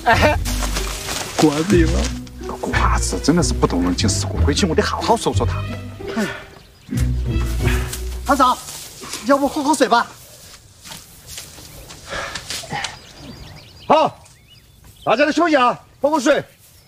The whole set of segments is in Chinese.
哎， 瓜子赢了。 这个瓜子真的是不懂人情世故，回去我得好好说说他。 团长，要不喝口水吧？ 好，大家都休息啊，喝口水。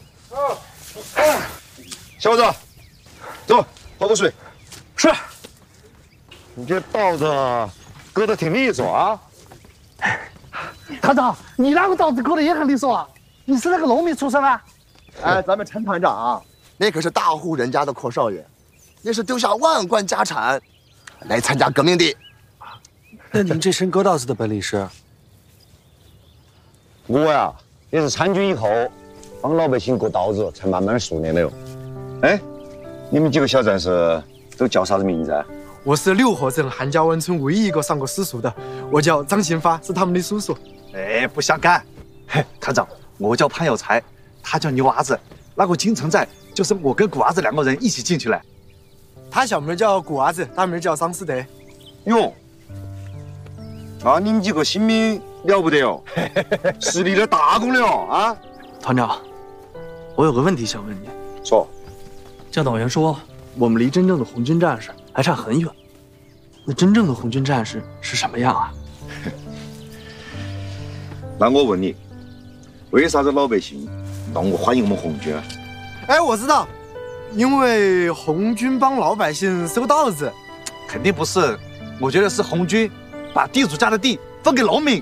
小伙子，走，喝口水。 是。 你这刀子割得挺利索啊。 团长，你那个刀子割的也很利索啊！你是那个农民出身啊？ 哎，咱们陈团长啊，那可是大户人家的阔少爷，那是丢下万贯家产来参加革命的。 那您这身割刀子的本领是？ 我呀，也是参军以后帮老百姓割刀子，才慢慢熟练的哟。哎，你们几个小战士都叫啥子名字啊？ 我是六合镇韩家湾村唯一一个上过私塾的，我叫张新发，是他们的叔叔。 哎，不相干。嘿，团长，我叫潘有才，他叫牛娃子。那个金城寨就是我跟古娃子两个人一起进去的。 他小名叫古娃子，大名叫张思德。 哟，那你们几个新兵了不得哟，是立了大功了哟啊！ 团长，我有个问题想问你。 说， 教导员说我们离真正的红军战士还差很远，那真正的红军战士是什么样啊？ 那我问你，为啥子老百姓那么欢迎我们红军啊？ 哎，我知道，因为红军帮老百姓收稻子。 肯定不是，我觉得是红军把地主家的地分给农民。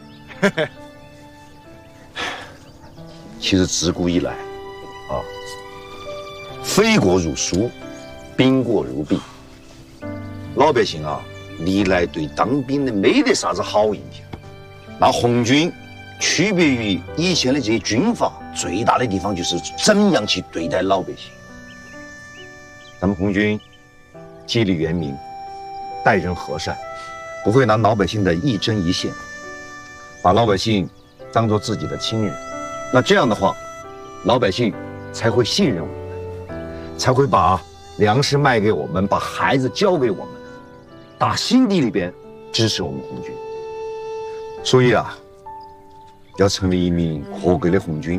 其实自古以来，啊，匪国如书，兵国如笔。老百姓啊，历来对当兵的没得啥子好印象。那红军区别于以前的这些军阀，最大的地方就是怎样去对待老百姓。咱们红军纪律严明，待人和善，不会拿老百姓的一针一线，把老百姓当做自己的亲人。那这样的话，老百姓才会信任我们，才会把粮食卖给我们，把孩子交给我们，打心底里边支持我们红军。所以啊，要成为一名合格的红军，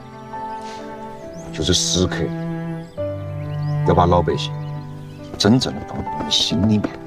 就是时刻要把老百姓真正的放在我们心里面。